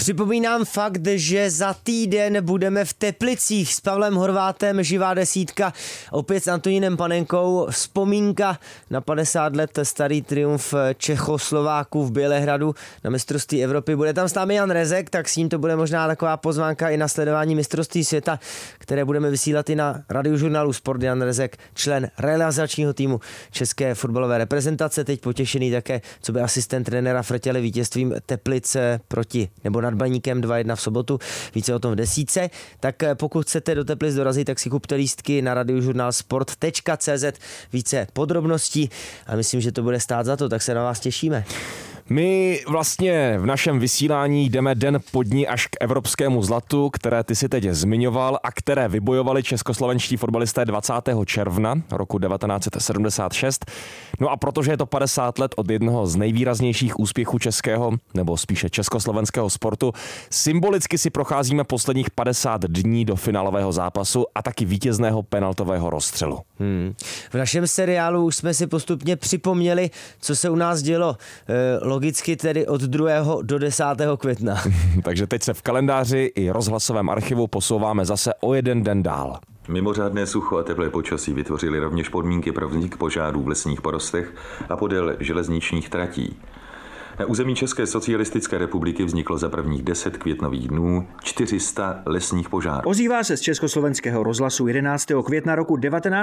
Připomínám fakt, že za týden budeme v Teplicích s Pavlem Horvátem, živá desítka, opět s Antonínem Panenkou, vzpomínka na 50 let starý triumf Čechoslováků v Bělehradu na mistrovství Evropy. Bude tam s námi Jan Rezek, tak s ním to bude možná taková pozvánka i na sledování mistrovství světa, které budeme vysílat i na radiožurnálu Sport. Jan Rezek, člen realizačního týmu české fotbalové reprezentace, teď potěšený také, co by asistent trenéra Frtěle vítězstvím Teplice proti nebo nad Baníkem 2-1 v sobotu. Více o tom v desítce. Tak pokud chcete do Teplic dorazit, tak si kupte lístky na radiožurnál sport.cz, více podrobností a myslím, že to bude stát za to, tak se na vás těšíme. My vlastně v našem vysílání jdeme den po dni až k evropskému zlatu, které ty si teď zmiňoval a které vybojovali českoslovenští fotbalisté 20. června roku 1976. No a protože je to 50 let od jednoho z nejvýraznějších úspěchů českého, nebo spíše československého sportu, symbolicky si procházíme posledních 50 dní do finálového zápasu a taky vítězného penaltového rozstřelu. V našem seriálu už jsme si postupně připomněli, co se u nás dělo. Logicky tedy od 2. do 10. května. Takže teď se v kalendáři i rozhlasovém archivu posouváme zase o jeden den dál. Mimořádné sucho a teplé počasí vytvořily rovněž podmínky pro vznik požárů v lesních porostech a podél železničních tratí. Na území České socialistické republiky vzniklo za prvních 10 květnových dnů 400 lesních požárů. Ozývá se z Československého rozhlasu 11. května roku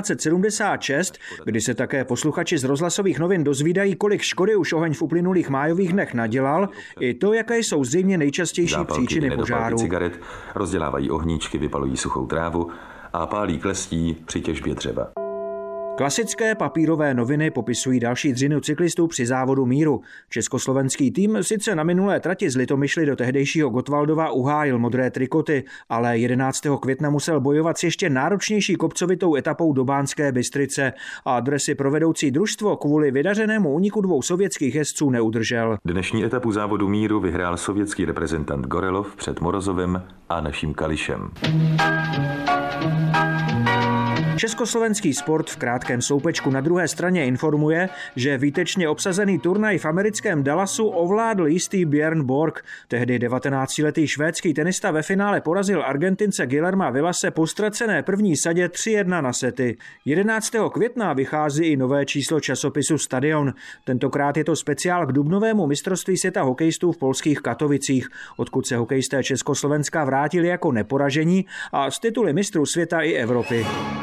1976, kdy se také posluchači z rozhlasových novin dozvídají, kolik škody už oheň v uplynulých májových dnech nadělal, i to, jaké jsou zřejmě nejčastější příčiny požáru. Cigaret, rozdělávají ohníčky, vypalují suchou trávu a pálí klestí při těžbě dřeva. Klasické papírové noviny popisují další dřinu cyklistů při závodu míru. Československý tým sice na minulé trati z Litomyšly do tehdejšího Gottwaldova uhájil modré trikoty, ale 11. května musel bojovat s ještě náročnější kopcovitou etapou do Banské Bystrice a dresy pro vedoucí družstvo kvůli vydařenému úniku 2 sovětských jezdců neudržel. Dnešní etapu závodu míru vyhrál sovětský reprezentant Gorelov před Morozovem a naším Kališem. Československý sport v krátkém sloupečku na druhé straně informuje, že výtečně obsazený turnaj v americkém Dallasu ovládl jistý Björn Borg. Tehdy 19letý švédský tenista ve finále porazil Argentince Guillerma Villase po ztracené první sadě 3-1 na sety. 11. května vychází i nové číslo časopisu Stadion. Tentokrát je to speciál k dubnovému mistrovství světa hokejistů v polských Katovicích, odkud se hokejisté Československa vrátili jako neporažení a s tituly mistrů světa i Evropy.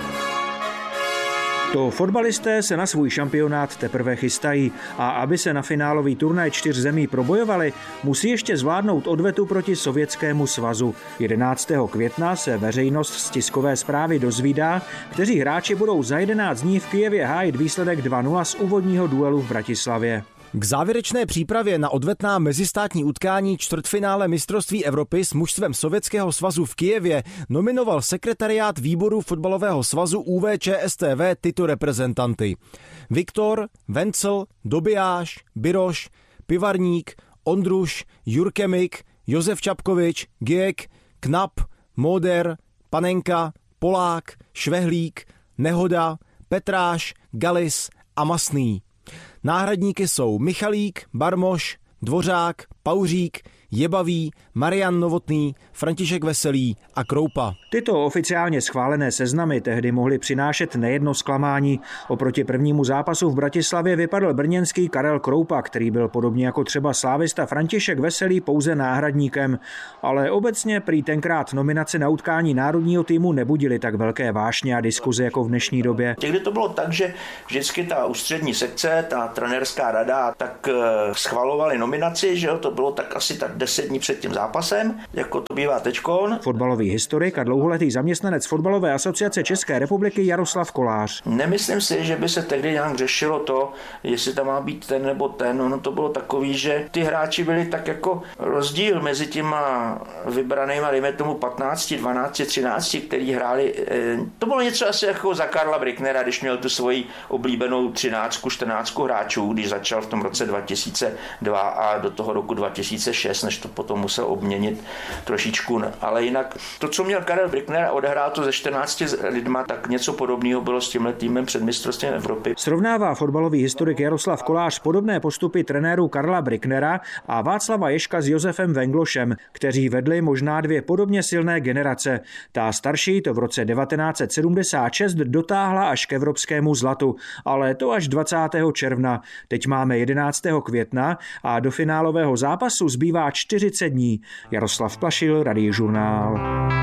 To fotbalisté se na svůj šampionát teprve chystají a aby se na finálový turnaj 4 zemí probojovali, musí ještě zvládnout odvetu proti Sovětskému svazu. 11. května se veřejnost z tiskové zprávy dozvídá, kteří hráči budou za 11 dní v Kyjevě hájit výsledek 2-0 z úvodního duelu v Bratislavě. K závěrečné přípravě na odvetná mezistátní utkání čtvrtfinále mistrovství Evropy s mužstvem Sovětského svazu v Kyjevě nominoval sekretariát výboru fotbalového svazu UVČSTV tyto reprezentanty: Viktor, Vencel, Dobijáš, Biroš, Pivarník, Ondruš, Jurkemik, Josef Čapkovič, Giek, Knap, Moder, Panenka, Polák, Švehlík, Nehoda, Petráš, Galis a Masný. Náhradníky jsou Michalík, Barmoš, Dvořák, Pauřík, Jebavý, Marian Novotný, František Veselý a Kroupa. Tyto oficiálně schválené seznamy tehdy mohly přinášet nejedno zklamání. Oproti prvnímu zápasu v Bratislavě vypadl brněnský Karel Kroupa, který byl podobně jako třeba slávista František Veselý pouze náhradníkem. Ale obecně prý tenkrát nominace na utkání národního týmu nebudily tak velké vášně a diskuze jako v dnešní době. Někdy to bylo tak, že vždycky ta ústřední sekce, ta trenérská rada, tak schvalovali nominaci, že jo, to bylo tak asi tak 10 dní před tím zápasem, jako to bývá teďkon. Fotbalový historik a dlouholetý zaměstnanec Fotbalové asociace České republiky Jaroslav Kolář. Nemyslím si, že by se tehdy nějak řešilo to, jestli tam má být ten nebo ten. Ono to bylo takový, že ty hráči byli tak jako rozdíl mezi těma vybranýma, dejme tomu 15, 12, 13, který hráli. To bylo něco asi jako za Karla Bricknera, když měl tu svoji oblíbenou 13, 14 hráčů, když začal v tom roce 2002 a do toho roku 2006. než to potom musel obměnit trošičku. Ale jinak to, co měl Karel Brückner, odehrál to ze 14 lidma, tak něco podobného bylo s tímhle týmem před mistrovstvím Evropy. Srovnává fotbalový historik Jaroslav Kolář podobné postupy trenérů Karla Brücknera a Václava Ježka s Josefem Venglošem, kteří vedli možná dvě podobně silné generace. Ta starší to v roce 1976 dotáhla až k evropskému zlatu, ale to až 20. června. Teď máme 11. května a do finálového zápasu zbývá 40 dní. Jaroslav Plašil, Radiožurnál.